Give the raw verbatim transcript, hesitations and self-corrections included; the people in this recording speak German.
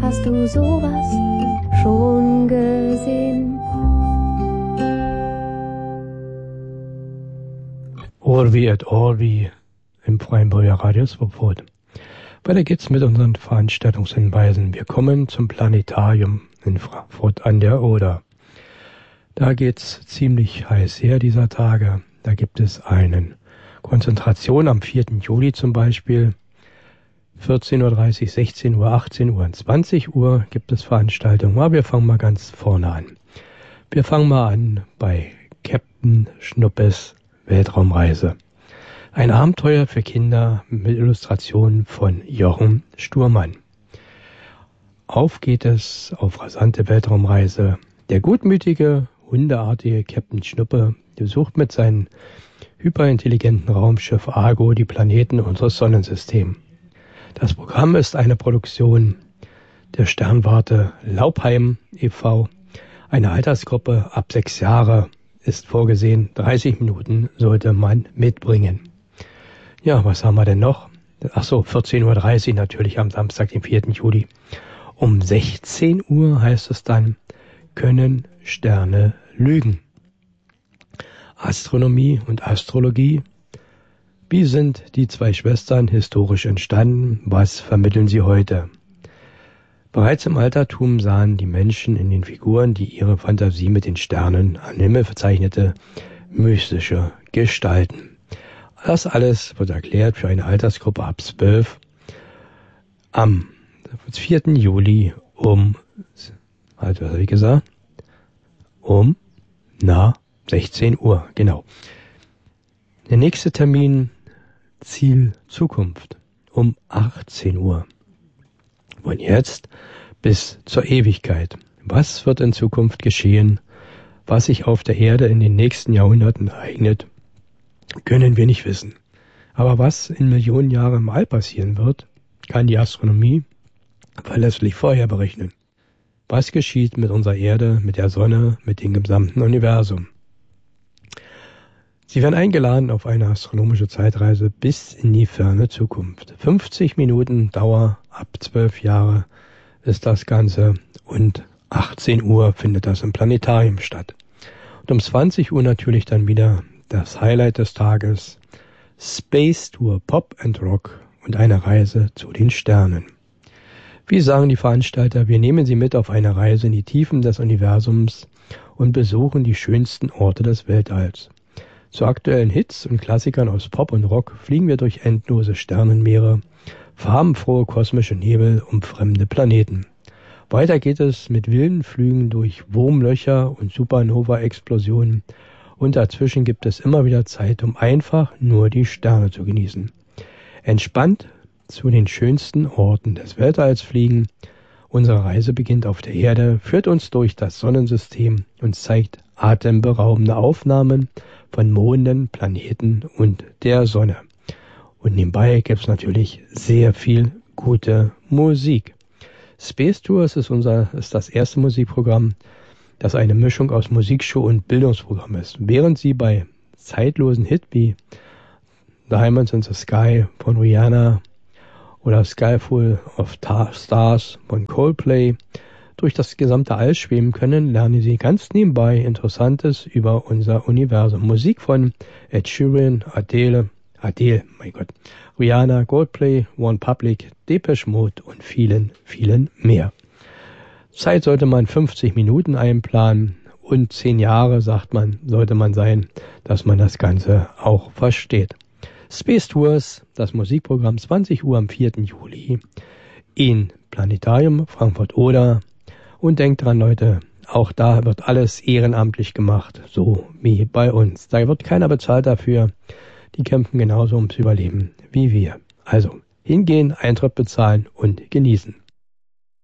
Hast du sowas schon gesehen? Orvi et Orvi im Freiburger Radio Swobod. Weiter geht's mit unseren Veranstaltungshinweisen. Wir kommen zum Planetarium in Frankfurt an der Oder. Da geht's ziemlich heiß her dieser Tage. Da gibt es eine Konzentration am vierten Juli zum Beispiel. vierzehn Uhr dreißig, sechzehn Uhr, achtzehn Uhr und zwanzig Uhr gibt es Veranstaltungen. Aber wir fangen mal ganz vorne an. Wir fangen mal an bei Captain Schnuppes Weltraumreise. Ein Abenteuer für Kinder mit Illustrationen von Jochen Sturmann. Auf geht es auf rasante Weltraumreise. Der gutmütige, hundeartige Captain Schnuppe besucht mit seinem hyperintelligenten Raumschiff Argo die Planeten unseres Sonnensystems. Das Programm ist eine Produktion der Sternwarte Laubheim e V Eine Altersgruppe ab sechs Jahre ist vorgesehen. dreißig Minuten sollte man mitbringen. Ja, was haben wir denn noch? Ach so, vierzehn Uhr dreißig natürlich am Samstag, den vierten Juli. Um sechzehn Uhr heißt es dann, können Sterne lügen? Astronomie und Astrologie. Wie sind die zwei Schwestern historisch entstanden? Was vermitteln sie heute? Bereits im Altertum sahen die Menschen in den Figuren, die ihre Fantasie mit den Sternen am Himmel verzeichnete, mystische Gestalten. Das alles wird erklärt für eine Altersgruppe ab zwölf am vierten Juli um, halt, was habe ich gesagt? Um, na, sechzehn Uhr, genau. Der nächste Termin, Ziel Zukunft, um achtzehn Uhr. Von jetzt bis zur Ewigkeit. Was wird in Zukunft geschehen? Was sich auf der Erde in den nächsten Jahrhunderten ereignet, können wir nicht wissen. Aber was in Millionen Jahren im All passieren wird, kann die Astronomie verlässlich vorher berechnen. Was geschieht mit unserer Erde, mit der Sonne, mit dem gesamten Universum? Sie werden eingeladen auf eine astronomische Zeitreise bis in die ferne Zukunft. fünfzig Minuten Dauer, ab zwölf Jahre ist das Ganze und achtzehn Uhr findet das im Planetarium statt. Und um zwanzig Uhr natürlich dann wieder das Highlight des Tages, Space Tour Pop and Rock und eine Reise zu den Sternen. Wie sagen die Veranstalter, wir nehmen Sie mit auf eine Reise in die Tiefen des Universums und besuchen die schönsten Orte des Weltalls. Zu aktuellen Hits und Klassikern aus Pop und Rock fliegen wir durch endlose Sternenmeere, farbenfrohe kosmische Nebel um fremde Planeten. Weiter geht es mit wilden Flügen durch Wurmlöcher und Supernova-Explosionen und dazwischen gibt es immer wieder Zeit, um einfach nur die Sterne zu genießen. Entspannt zu den schönsten Orten des Weltalls fliegen. Unsere Reise beginnt auf der Erde, führt uns durch das Sonnensystem und zeigt atemberaubende Aufnahmen von Monden, Planeten und der Sonne. Und nebenbei gibt es natürlich sehr viel gute Musik. Space Tours ist unser ist das erste Musikprogramm, das eine Mischung aus Musikshow und Bildungsprogramm ist. Während Sie bei zeitlosen Hits wie Diamonds in the Sky von Rihanna oder Sky Full of Stars von Coldplay durch das gesamte All schweben können, lernen Sie ganz nebenbei Interessantes über unser Universum. Musik von Ed Sheeran, Adele, Adele, mein Gott, Rihanna, Coldplay, OnePublic, Depeche Mode und vielen, vielen mehr. Zeit sollte man fünfzig Minuten einplanen und zehn Jahre, sagt man, sollte man sein, dass man das Ganze auch versteht. Space Tours, das Musikprogramm zwanzig Uhr am vierten Juli in Planetarium Frankfurt-Oder. Und denkt dran, Leute, auch da wird alles ehrenamtlich gemacht, so wie bei uns. Da wird keiner bezahlt dafür. Die kämpfen genauso ums Überleben wie wir. Also hingehen, Eintritt bezahlen und genießen.